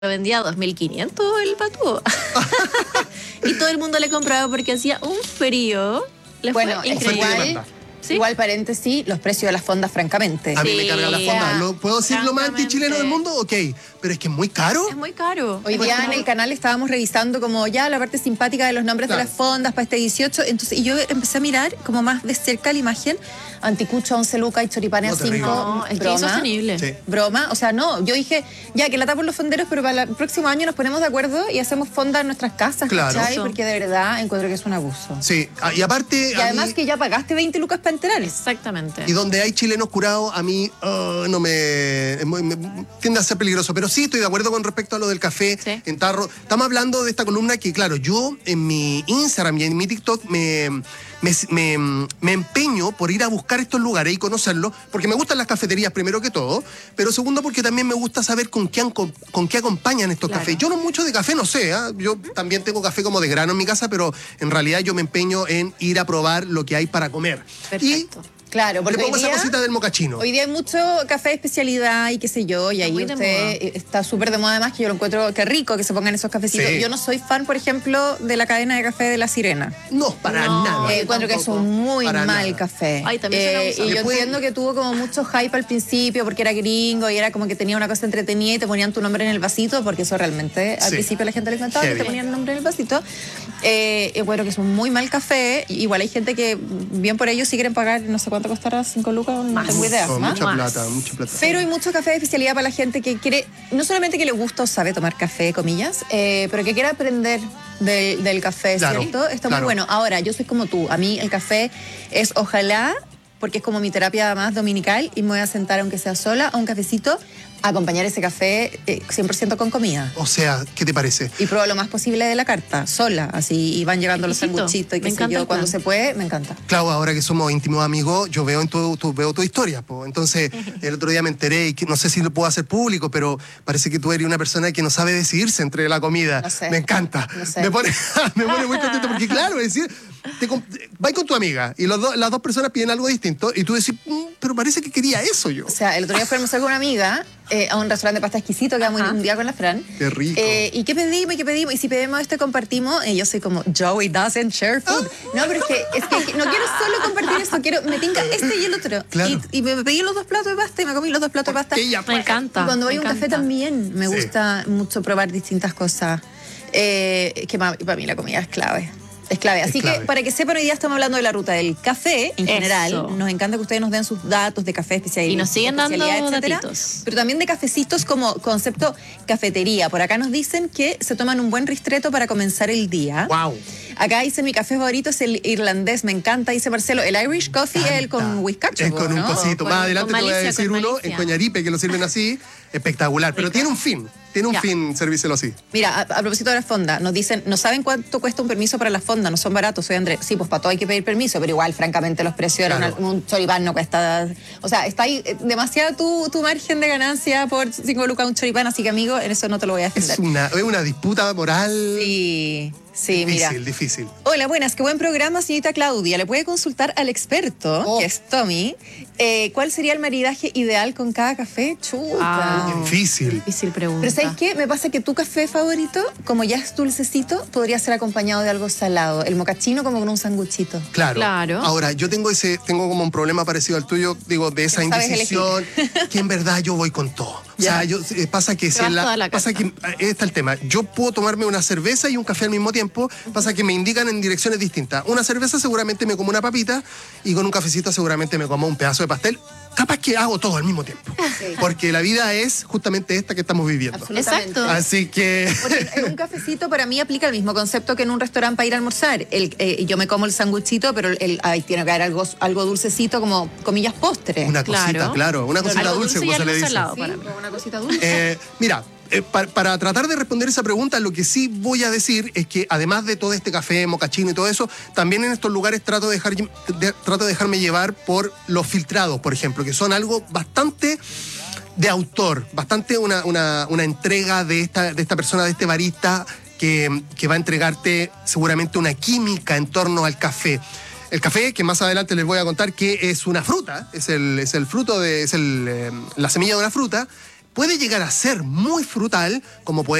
lo vendía a 2.500 el patúo. Y todo el mundo le compraba porque hacía un frío. Bueno, fue increíble. ¿Sí? Igual paréntesis, los precios de las fondas, francamente. A mí me cargan las fondas. ¿Puedo decir lo más antichileno del mundo? Ok, pero es que es muy caro. Es muy caro. Hoy día en el canal estábamos revisando como ya la parte simpática de los nombres de las fondas para este 18. Entonces, y yo empecé a mirar como más de cerca la imagen. Anticucho 11 lucas y choripanes a 5. No, es que es sostenible. Sí. Broma. O sea, no. Yo dije, ya que lata por los fonderos, pero para el próximo año nos ponemos de acuerdo y hacemos fondas en nuestras casas, claro. ¿cachai? Porque de verdad encuentro que es un abuso. Sí, y aparte... Y además que ya pagaste 20 lucas para enterar. Exactamente. Y donde hay chilenos curados, a mí no me tiende a ser peligroso. Pero sí estoy de acuerdo con respecto a lo del café en tarro. Estamos hablando de esta columna que, claro, yo en mi Instagram y en mi TikTok me empeño por ir a buscar estos lugares y conocerlos, porque me gustan las cafeterías primero que todo, pero segundo porque también me gusta saber con qué acompañan estos cafés. Yo no mucho de café no sé, yo también tengo café como de grano en mi casa, pero en realidad yo me empeño en ir a probar lo que hay para comer. Perfecto. Claro, porque le pongo esa cosita del mocachino. Hoy día hay mucho café de especialidad y qué sé yo, y ahí usted está súper de moda además, que yo lo encuentro que rico que se pongan esos cafecitos. Sí. Yo no soy fan, por ejemplo, de la cadena de café de La Sirena. No, para nada. Encuentro que es un muy mal café. Ay, también y yo entiendo que tuvo como mucho hype al principio porque era gringo y era como que tenía una cosa entretenida y te ponían tu nombre en el vasito, porque eso realmente al principio la gente le encantaba que te ponían el nombre en el vasito. Bueno, que es un muy mal café. Igual hay gente que, bien por ello, si quieren pagar, no sé cuánto costará, 5 lucas, no tengo idea. Mucha plata. Pero hay mucho café de especialidad para la gente que quiere, no solamente que le gusta o sabe tomar café, comillas, pero que quiere aprender del café, ¿cierto? Está muy bueno. Ahora, yo soy como tú. A mí el café es ojalá, porque es como mi terapia más dominical, y me voy a sentar, aunque sea sola, a un cafecito, a acompañar ese café 100% con comida. O sea, ¿qué te parece? Y pruebo lo más posible de la carta, sola, así, y van llegando los sanguchitos y qué sé yo, cuando se puede, me encanta. Claro, ahora que somos íntimos amigos, yo veo veo tu historia, po. Entonces, el otro día me enteré, y que no sé si lo puedo hacer público, pero parece que tú eres una persona que no sabe decidirse entre la comida. No sé. Me encanta. No sé. Me pone muy contento, porque claro, es decir, vas con tu amiga, y las dos personas piden algo distinto, y tú decís, pero parece que quería eso yo. O sea, el otro día fui a almorzar con una amiga a un restaurante de pasta exquisito que vamos un día con la Fran. Qué rico. ¿Y qué pedimos? Y si pedimos compartimos. Y yo soy como, Joey doesn't share food. No, pero es que no quiero solo compartir eso, me tinca este y el otro. Claro. Y me pedí los 2 platos de pasta y me comí los 2 platos de pasta. Me encanta. Y cuando voy a un café también me gusta mucho probar distintas cosas. Que para mí la comida es clave. Es clave. Así que, para que sepan, hoy día estamos hablando de la ruta del café en general. Nos encanta que ustedes nos den sus datos de café especial. Y nos siguen dando datitos. Pero también de cafecitos como concepto cafetería. Por acá nos dicen que se toman un buen ristretto para comenzar el día. Wow. Acá dice, mi café favorito es el irlandés, me encanta, dice Marcelo. El Irish coffee es el con whiskacho. Es con un cosito. Más adelante te voy a decir uno malicia. en Coñaripe, que lo sirven así. Espectacular. Pero tiene un fin. Tiene un fin servírselo así. Mira, a propósito de la fonda, nos dicen, no saben cuánto cuesta un permiso para la fonda, no son baratos, soy Andrés. Sí, pues para todo hay que pedir permiso, pero igual, francamente, los precios eran un choripán no cuesta. O sea, está ahí demasiado tu margen de ganancia por 5 lucas un choripán, así que, amigo, en eso no te lo voy a defender. Es una disputa moral. Sí, mira. Difícil. Hola, buenas, qué buen programa, señorita Claudia. Le puede consultar al experto, que es Tommy, cuál sería el maridaje ideal con cada café. Chuta. Difícil. Difícil pregunta. Pero ¿sabes qué? Me pasa que tu café favorito, como ya es dulcecito, podría ser acompañado de algo salado. El mocachino como con un sanguchito. Claro. Ahora, yo tengo como un problema parecido al tuyo, digo, de esa indecisión, que en verdad yo voy con todo. O sea, pasa que está el tema. Yo puedo tomarme una cerveza y un café al mismo tiempo. Pasa que me indican en direcciones distintas. Una cerveza seguramente me como una papita y con un cafecito seguramente me como un pedazo de pastel. Capaz que hago todo al mismo tiempo. Porque la vida es justamente esta que estamos viviendo. Exacto. Así que... Porque en un cafecito para mí aplica el mismo concepto que en un restaurante para ir a almorzar. Yo me como el sanguchito, pero ahí tiene que haber algo dulcecito, como comillas postre. Una cosita, claro. Una cosita dulce, como se le dice. Una cosita dulce. Mira, para tratar de responder esa pregunta, lo que sí voy a decir es que además de todo este café, mocachino y todo eso, también en estos lugares trato de dejarme llevar por los filtrados, por ejemplo, que son algo bastante de autor, bastante una entrega de esta persona, de este barista que va a entregarte seguramente una química en torno al café. El café, que más adelante les voy a contar que es una fruta, es la semilla de una fruta, puede llegar a ser muy frutal, como puede